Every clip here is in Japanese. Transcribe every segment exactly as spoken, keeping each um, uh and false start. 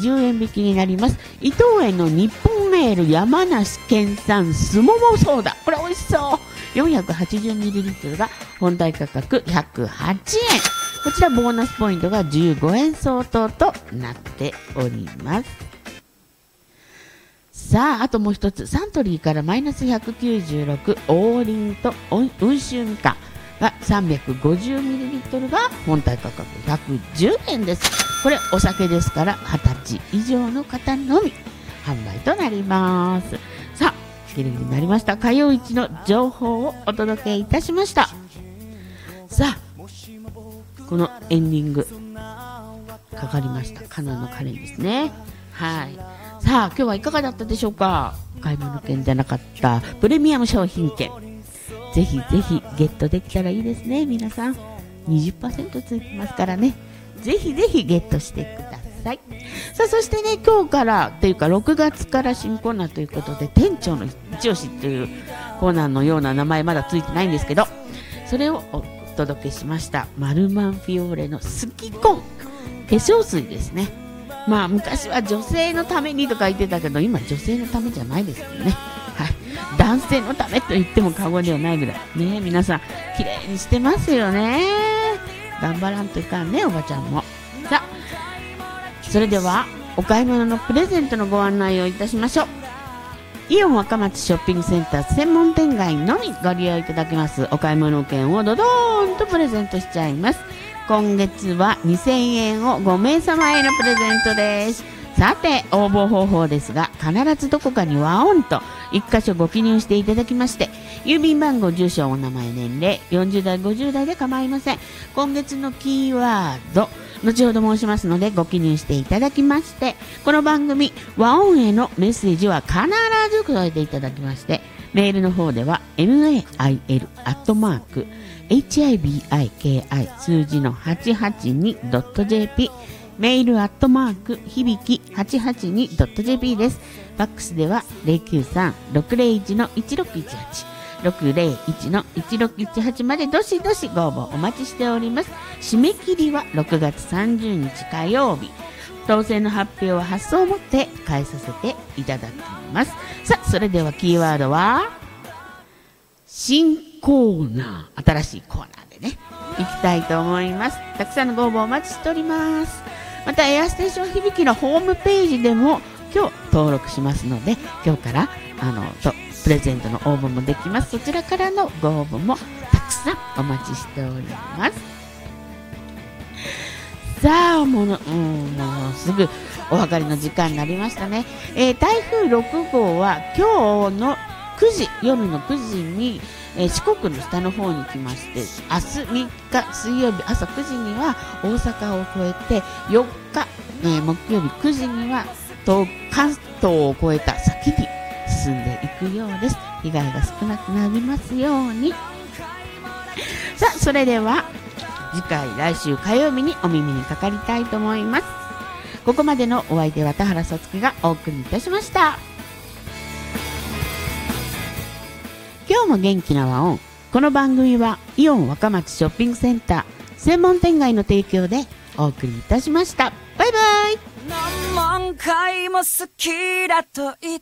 じゅうえん引きになります。伊藤園の日本メール山梨県産すももソーダ、これ美味しそう。 よんひゃくはちじゅうミリリットル が本体価格ひゃくはちえん、こちらボーナスポイントがじゅうごえん相当となっております。さあ、あともう一つ、サントリーからマイナスひゃくきゅうじゅうろく王林と温州みかんが さんびゃくごじゅうミリリットル が本体価格ひゃくじゅうえんです。これお酒ですからはたち以上の方のみ販売となります。さあ、ギリギリになりました。火曜一の情報をお届けいたしました。さあ、このエンディングかかりましたカナのカレーですね。はい。さあ、今日はいかがだったでしょうか。買い物券じゃなかったプレミアム商品券、ぜひぜひゲットできたらいいですね。皆さん にじゅっパーセント ついてますからね、ぜひぜひゲットしてください。さあ、そしてね、今日からというかろくがつから新コーナーということで、店長の一押しというコーナーのような名前まだついてないんですけど、それをお届けしました。マルマンフィオーレのスキコン化粧水ですね。まあ昔は女性のためにとか言ってたけど、今女性のためじゃないですよね。はい、男性のためと言っても過言ではないぐらいね。皆さん綺麗にしてますよね。頑張らんといかんね、おばちゃんも。さあ、それではお買い物のプレゼントのご案内をいたしましょう。イオン若松ショッピングセンター専門店街のみご利用いただけますお買い物券をドドーンとプレゼントしちゃいます。今月はにせんえんをごめいさまへのプレゼントです。さて、応募方法ですが、必ずどこかに和音といっ箇所ご記入していただきまして、郵便番号、住所、お名前、年齢、よんじゅうだいごじゅうだいで構いません。今月のキーワード後ほど申しますのでご記入していただきまして、この番組和音へのメッセージは必ず加えていただきまして、メールの方では メイル アットマーク ヒビキ 数字の はちはちに ドット ジェーピー メールアットマーク響き はちはちに ドット ジェーピー です。ファックスでは ゼロきゅうさん ろくゼロいち いちろくいちはち ろくゼロいち いちろくいちはちまでどしどしご応募お待ちしております。締め切りはろくがつさんじゅうにち火曜日。当選の発表は発送をもって返させていただきます。さあ、それではキーワードは新コーナー、新しいコーナーでね行きたいと思います。たくさんのご応募お待ちしております。またエアステーション響きのホームページでも今日登録しますので、今日からあのとプレゼントの応募もできます。そちらからのご応募もたくさんお待ちしております。さあ、もう、うん、もうすぐお別れの時間になりましたね。えー、台風ろくごうは今日のくじ、夜のくじに、えー、四国の下の方に来まして、明日みっか水曜日朝くじには大阪を越えて、よっか、えー、木曜日くじには東関東を越えた先に進んでいくようです。被害が少なくなりますように。さあ、それでは次回来週火曜日にお耳にかかりたいと思います。ここまでのお相手は田原さつきがお送りいたしました。今日も元気な和音。この番組はイオン若松ショッピングセンター専門店街の提供でお送りいたしました。バイバイ。 何万回も好きだと言って、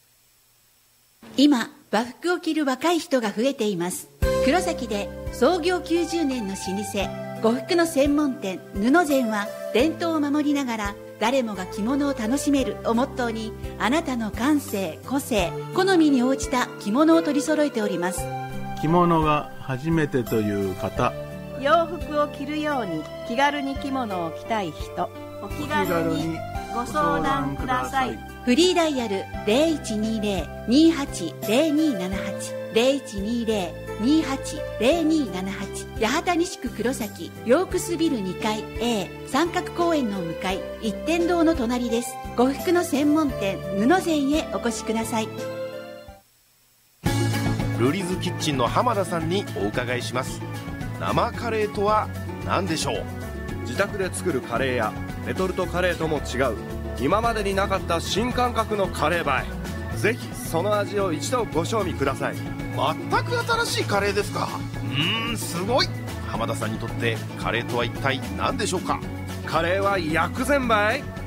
今和服を着る若い人が増えています。黒崎で創業きゅうじゅうねんの老舗呉服の専門店布膳は、伝統を守りながら誰もが着物を楽しめるをモットーに、あなたの感性、個性、好みに応じた着物を取り揃えております。 着物が初めてという方、 洋服を着るように気軽に着物を着たい人、お気軽にご相談ください。 フリーダイヤル ゼロいちにゼロ にはちゼロにななはち ゼロいちにゼロ にはちゼロにななはち、八幡西区黒崎ヨークスビルにかい A 三角公園の向かい一点堂の隣です。呉服の専門店布膳へお越しください。 ルリズキッチンの浜田さんにお伺いします。生カレーとは何でしょう？ 自宅で作るカレーやレトルトカレーとも違う、今までになかった新感覚のカレーバイ。ぜひその味を一度ご賞味ください。 全く新しいカレーですか？うーん、すごい。浜田さんにとってカレーとは一体何でしょうか？ カレーは薬膳バイ。